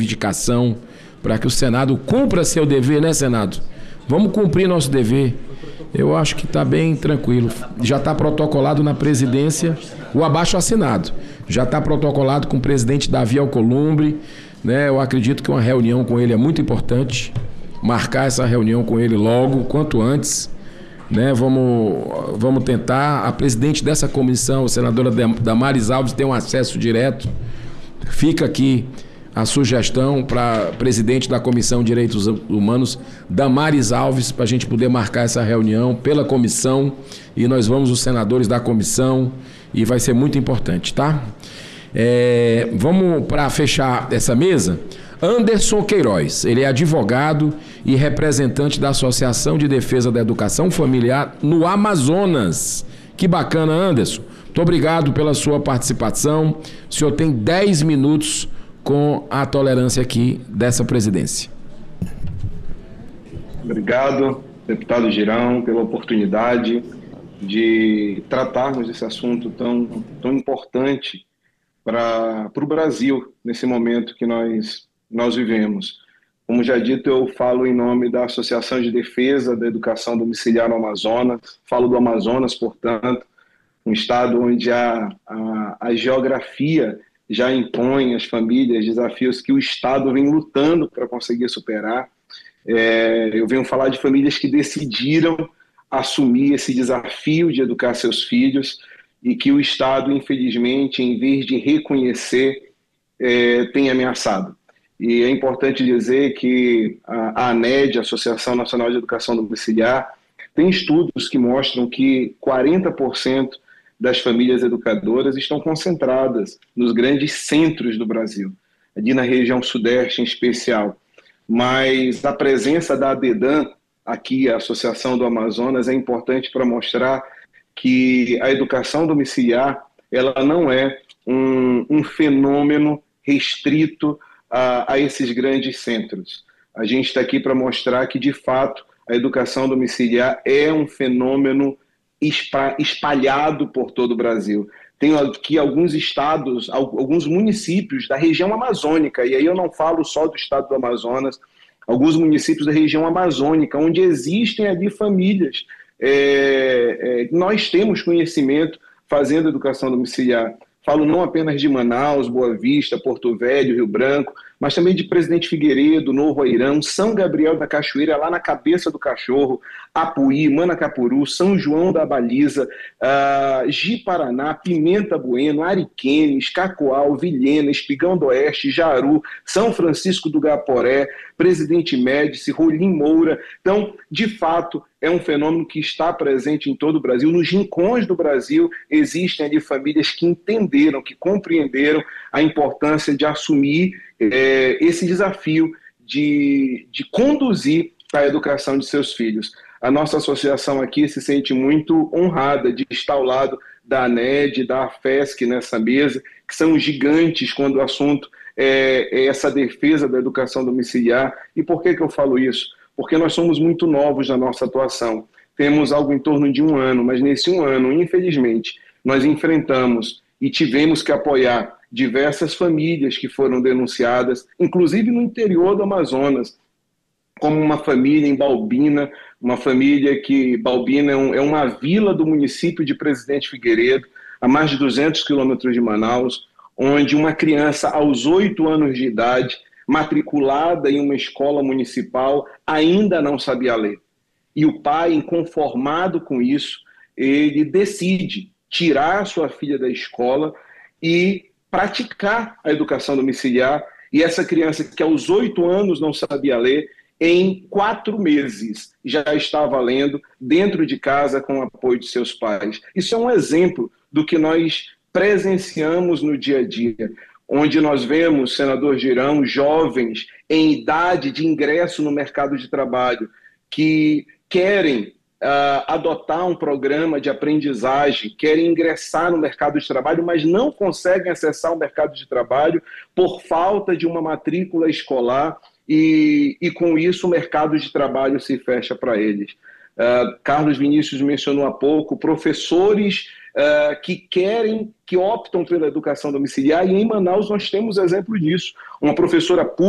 reivindicação, para que o Senado cumpra seu dever, né, Senado? Vamos cumprir nosso dever. Eu acho que está bem tranquilo. Já está protocolado na presidência o abaixo-assinado. Já está protocolado com o presidente Davi Alcolumbre, né? Eu acredito que uma reunião com ele é muito importante. Marcar essa reunião com ele logo, quanto antes, né? Vamos tentar. A presidente dessa comissão, a senadora Damares Alves, tem um acesso direto. Fica aqui a sugestão para a presidente da Comissão de Direitos Humanos, Damares Alves, para a gente poder marcar essa reunião pela comissão, e nós vamos os senadores da comissão, e vai ser muito importante, tá? Vamos, para fechar essa mesa, Anderson Queiroz, ele é advogado e representante da Associação de Defesa da Educação Familiar no Amazonas. Que bacana, Anderson. Muito obrigado pela sua participação. O senhor tem 10 minutos com a tolerância aqui dessa presidência. Obrigado, deputado Girão, pela oportunidade de tratarmos esse assunto tão importante para o Brasil, nesse momento que nós vivemos. Como já dito, eu falo em nome da Associação de Defesa da Educação Domiciliar no Amazonas, falo do Amazonas, portanto, um estado onde a geografia já impõe às famílias desafios que o Estado vem lutando para conseguir superar. Eu venho falar de famílias que decidiram assumir esse desafio de educar seus filhos e que o Estado, infelizmente, em vez de reconhecer, tem ameaçado. E é importante dizer que a ANED, a Associação Nacional de Educação Domiciliar, tem estudos que mostram que 40% das famílias educadoras estão concentradas nos grandes centros do Brasil, ali na região sudeste em especial. Mas a presença da ADEDAN, aqui a Associação do Amazonas, é importante para mostrar que a educação domiciliar ela não é um fenômeno restrito a esses grandes centros. A gente está aqui para mostrar que, de fato, a educação domiciliar é um fenômeno espalhado por todo o Brasil. Tem aqui alguns estados, alguns municípios da região amazônica, e aí eu não falo só do estado do Amazonas, alguns municípios da região amazônica, onde existem ali famílias. Nós temos conhecimento fazendo educação domiciliar. Falo não apenas de Manaus, Boa Vista, Porto Velho, Rio Branco, mas também de Presidente Figueiredo, Novo Airão, São Gabriel da Cachoeira, lá na Cabeça do Cachorro, Apuí, Manacapuru, São João da Baliza, Ji-Paraná, Pimenta Bueno, Ariquemes, Cacoal, Vilhena, Espigão do Oeste, Jaru, São Francisco do Gaporé, Presidente Médici, Rolim Moura. Então, de fato, é um fenômeno que está presente em todo o Brasil. Nos rincões do Brasil existem ali famílias que entenderam, que compreenderam a importância de assumir esse desafio de conduzir a educação de seus filhos. A nossa associação aqui se sente muito honrada de estar ao lado da ANED, da AFESC nessa mesa, que são gigantes quando o assunto é essa defesa da educação domiciliar. E por que eu falo isso? Porque nós somos muito novos na nossa atuação. Temos algo em torno de 1 ano, mas nesse 1 ano, infelizmente, nós enfrentamos e tivemos que apoiar diversas famílias que foram denunciadas, inclusive no interior do Amazonas, como uma família em Balbina, uma família que Balbina é uma vila do município de Presidente Figueiredo, a mais de 200 quilômetros de Manaus, onde uma criança aos 8 anos de idade, matriculada em uma escola municipal, ainda não sabia ler. E o pai, inconformado com isso, ele decide tirar sua filha da escola e praticar a educação domiciliar. E essa criança, que aos 8 anos não sabia ler, em 4 meses já estava lendo dentro de casa com o apoio de seus pais. Isso é um exemplo do que nós presenciamos no dia a dia, onde nós vemos, senador Girão, jovens em idade de ingresso no mercado de trabalho que querem adotar um programa de aprendizagem, querem ingressar no mercado de trabalho, mas não conseguem acessar o mercado de trabalho por falta de uma matrícula escolar e com isso o mercado de trabalho se fecha para eles. Carlos Vinícius mencionou há pouco, professores que optam pela educação domiciliar, e em Manaus nós temos exemplo disso. Uma professora pública